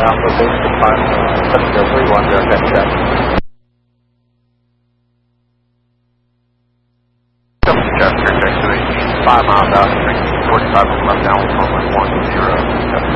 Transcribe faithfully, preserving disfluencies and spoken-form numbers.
Alpha base to final seven zero three one zero, check check. Chester, check to five miles out, forty-five left down, one one one zero.